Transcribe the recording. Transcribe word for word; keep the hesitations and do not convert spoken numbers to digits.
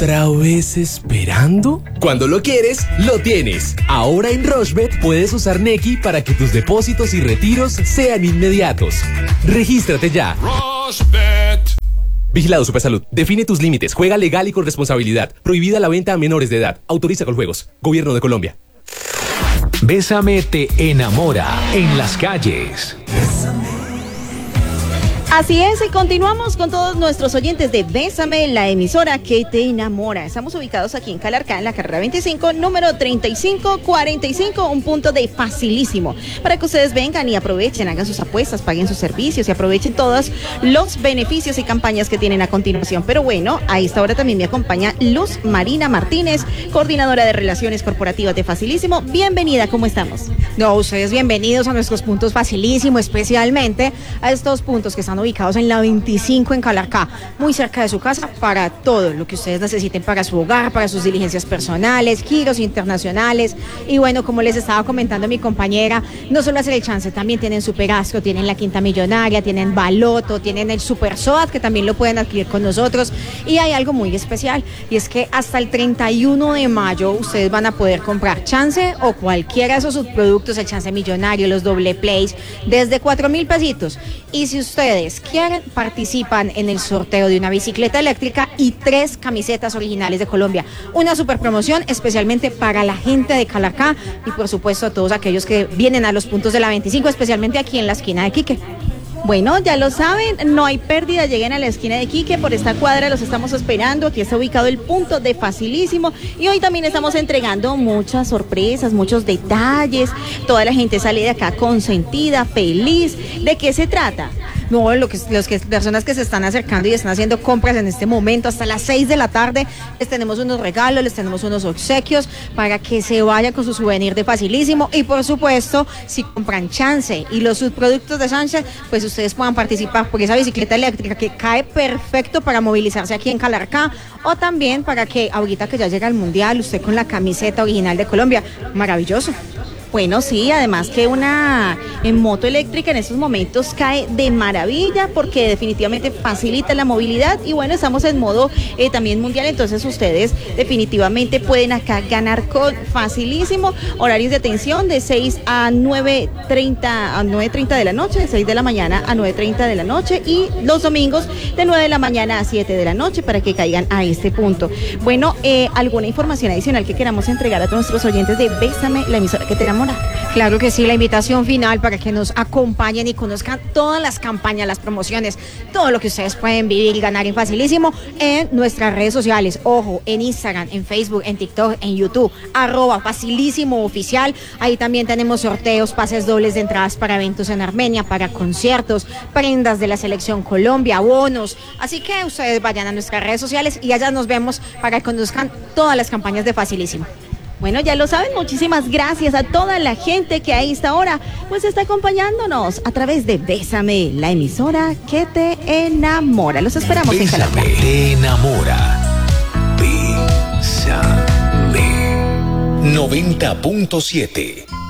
¿Otra vez esperando? Cuando lo quieres, lo tienes. Ahora en Rochebet puedes usar Nequi para que tus depósitos y retiros sean inmediatos. Regístrate ya. Rochebet. Vigilado Supersalud. Define tus límites. Juega legal y con responsabilidad. Prohibida la venta a menores de edad. Autoriza con juegos. Gobierno de Colombia. Bésame te enamora en las calles. Así es, y continuamos con todos nuestros oyentes de Bésame, la emisora que te enamora. Estamos ubicados aquí en Calarcá, en la carrera veinticinco, número treinta y cinco cuarenta y cinco, un punto de facilísimo, para que ustedes vengan y aprovechen, hagan sus apuestas, paguen sus servicios y aprovechen todos los beneficios y campañas que tienen a continuación. Pero bueno, a esta hora también me acompaña Luz Marina Martínez, coordinadora de Relaciones Corporativas de Facilísimo. Bienvenida, ¿cómo estamos? No, ustedes bienvenidos a nuestros puntos Facilísimo, especialmente a estos puntos que están ubicados en la veinticinco en Calarcá, muy cerca de su casa, para todo lo que ustedes necesiten para su hogar, para sus diligencias personales, giros internacionales. Y bueno, como les estaba comentando mi compañera, no solo hacer el chance, también tienen Superastro, tienen la Quinta Millonaria, tienen Baloto, tienen el Super SOAT, que también lo pueden adquirir con nosotros. Y hay algo muy especial, y es que hasta el treinta y uno de mayo ustedes van a poder comprar chance o cualquiera de esos subproductos, el chance millonario, los doble plays, desde cuatro mil pesitos. Y si ustedes quieren, participan en el sorteo de una bicicleta eléctrica y tres camisetas originales de Colombia. Una super promoción especialmente para la gente de Calarcá y por supuesto a todos aquellos que vienen a los puntos de la veinticinco, especialmente aquí en la esquina de Quique. Bueno, ya lo saben, no hay pérdida, lleguen a la esquina de Quique, por esta cuadra los estamos esperando, aquí está ubicado el punto de Facilísimo y hoy también estamos entregando muchas sorpresas, muchos detalles, toda la gente sale de acá consentida, feliz. ¿De qué se trata? No, lo que, los que, personas que se están acercando y están haciendo compras en este momento hasta las seis de la tarde, les tenemos unos regalos, les tenemos unos obsequios para que se vayan con su souvenir de Facilísimo y por supuesto, si compran chance y los subproductos de Sánchez, pues ustedes puedan participar por esa bicicleta eléctrica que cae perfecto para movilizarse aquí en Calarcá o también para que ahorita que ya llega el Mundial, usted con la camiseta original de Colombia, maravilloso. Bueno, sí, además que una en moto eléctrica en estos momentos cae de maravilla porque definitivamente facilita la movilidad y bueno, estamos en modo eh, también mundial, entonces ustedes definitivamente pueden acá ganar con Facilísimo, horarios de atención de seis a nueve treinta, a nueve treinta de la noche, de seis de la mañana a nueve treinta de la noche y los domingos de nueve de la mañana a siete de la noche para que caigan a este punto. Bueno, eh, ¿alguna información adicional que queramos entregar a todos nuestros oyentes de Bésame, la emisora que te enamora? Claro que sí, la invitación final para que nos acompañen y conozcan todas las campañas, las promociones, todo lo que ustedes pueden vivir y ganar en Facilísimo en nuestras redes sociales. Ojo, en Instagram, en Facebook, en TikTok, en YouTube, arroba Facilísimo Oficial. Ahí también tenemos sorteos, pases dobles de entradas para eventos en Armenia, para conciertos, prendas de la Selección Colombia, bonos. Así que ustedes vayan a nuestras redes sociales y allá nos vemos para que conozcan todas las campañas de Facilísimo. Bueno, ya lo saben, muchísimas gracias a toda la gente que a esta hora pues está acompañándonos a través de Bésame, la emisora que te enamora. Los esperamos Bésame, en Calarcá. te enamora. Bésame. noventa punto siete